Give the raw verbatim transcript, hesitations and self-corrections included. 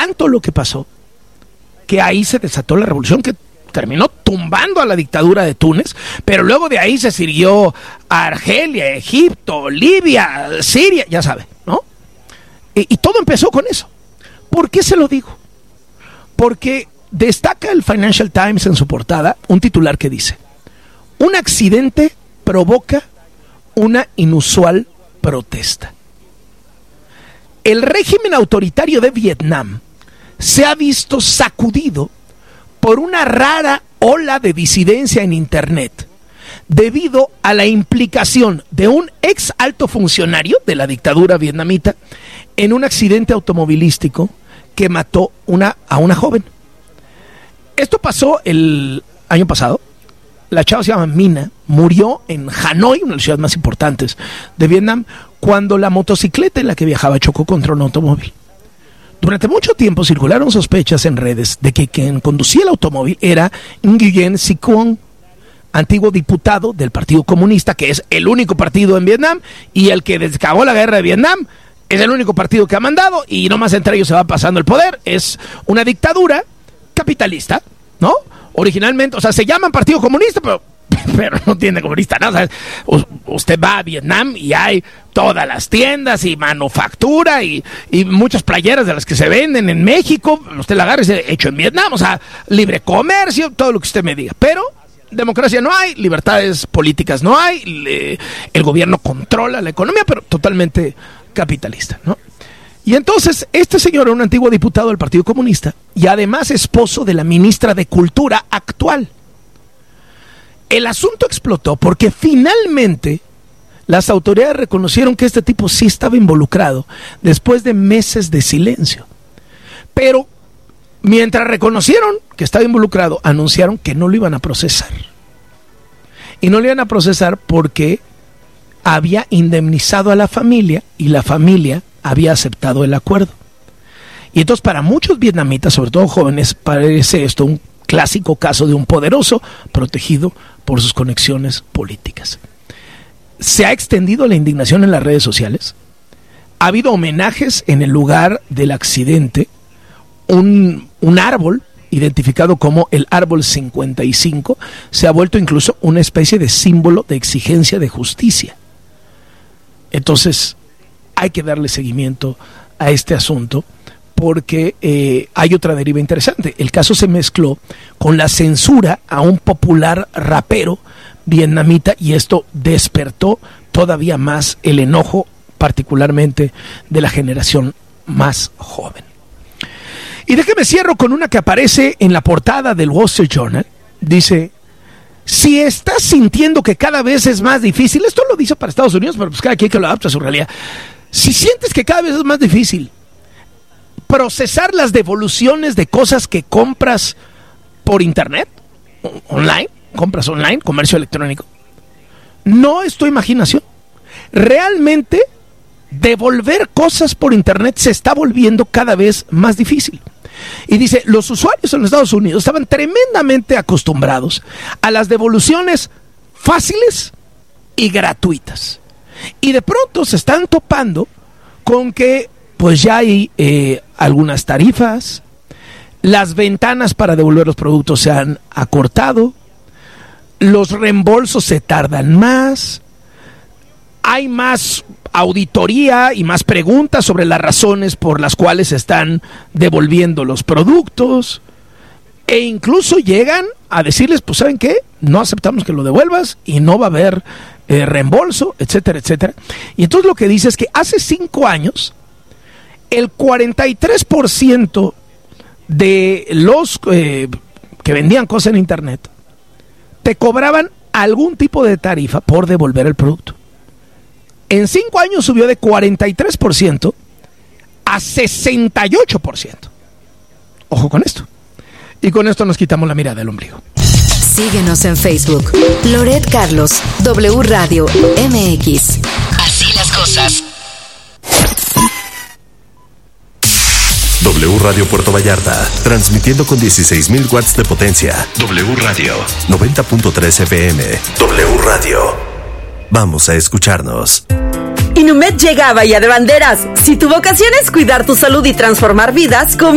tanto lo que pasó que ahí se desató la revolución que terminó tumbando a la dictadura de Túnez, pero luego de ahí se siguió a Argelia, Egipto, Libia, Siria, ya sabe, ¿no? Y, y todo empezó con eso. ¿Por qué se lo digo? Porque destaca el Financial Times en su portada un titular que dice: un accidente provoca una inusual protesta. El régimen autoritario de Vietnam se ha visto sacudido por una rara ola de disidencia en Internet debido a la implicación de un ex alto funcionario de la dictadura vietnamita en un accidente automovilístico que mató una, a una joven. Esto pasó el año pasado. La chava se llama Mina, murió en Hanoi, una de las ciudades más importantes de Vietnam, cuando la motocicleta en la que viajaba chocó contra un automóvil. Durante mucho tiempo circularon sospechas en redes de que quien conducía el automóvil era Nguyen Si Quong, antiguo diputado del Partido Comunista, que es el único partido en Vietnam, y el que desde que acabó la guerra de Vietnam es el único partido que ha mandado, y nomás entre ellos se va pasando el poder. Es una dictadura capitalista, ¿no? Originalmente, o sea, se llaman Partido Comunista, pero, pero no tiene comunista nada. O sea, usted va a Vietnam y hay todas las tiendas y manufactura y, y muchas playeras de las que se venden en México. Usted la agarra y dice, hecho en Vietnam, o sea, libre comercio, todo lo que usted me diga. Pero democracia no hay, libertades políticas no hay, le, el gobierno controla la economía, pero totalmente capitalista, ¿no? Y entonces, este señor era un antiguo diputado del Partido Comunista y además esposo de la ministra de Cultura actual. El asunto explotó porque finalmente las autoridades reconocieron que este tipo sí estaba involucrado después de meses de silencio. Pero mientras reconocieron que estaba involucrado, anunciaron que no lo iban a procesar. Y no lo iban a procesar porque había indemnizado a la familia y la familia había aceptado el acuerdo. Y entonces para muchos vietnamitas, sobre todo jóvenes, parece esto un clásico caso de un poderoso protegido por sus conexiones políticas. Se ha extendido la indignación en las redes sociales. Ha habido homenajes en el lugar del accidente. Un, un árbol identificado como el árbol cincuenta y cinco se ha vuelto incluso una especie de símbolo de exigencia de justicia. Entonces hay que darle seguimiento a este asunto porque eh, hay otra deriva interesante. El caso se mezcló con la censura a un popular rapero vietnamita y esto despertó todavía más el enojo, particularmente de la generación más joven. Y déjeme cierro con una que aparece en la portada del Wall Street Journal. Dice: si estás sintiendo que cada vez es más difícil, esto lo dice para Estados Unidos, pero pues cada quien que lo adapta a su realidad. Si sientes que cada vez es más difícil procesar las devoluciones de cosas que compras por internet, online, compras online, comercio electrónico, no es tu imaginación. Realmente devolver cosas por internet se está volviendo cada vez más difícil. Y dice, los usuarios en los Estados Unidos estaban tremendamente acostumbrados a las devoluciones fáciles y gratuitas. Y de pronto se están topando con que pues ya hay eh, algunas tarifas, las ventanas para devolver los productos se han acortado, los reembolsos se tardan más, hay más auditoría y más preguntas sobre las razones por las cuales se están devolviendo los productos, e incluso llegan a decirles, pues ¿saben qué? No aceptamos que lo devuelvas y no va a haber eh, reembolso, etcétera, etcétera. Y entonces lo que dice es que hace cinco años el cuarenta y tres por ciento de los eh, que vendían cosas en internet te cobraban algún tipo de tarifa por devolver el producto. En cinco años subió de cuarenta y tres por ciento a sesenta y ocho por ciento. Ojo con esto. Y con esto nos quitamos la mirada del ombligo. Síguenos en Facebook. Loret Carlos, W Radio M X. Así las cosas. W Radio Puerto Vallarta, transmitiendo con dieciséis mil watts de potencia. W Radio, noventa punto tres F M. W Radio. Vamos a escucharnos. Inumet llega a Bahía de Banderas. Si tu vocación es cuidar tu salud y transformar vidas, con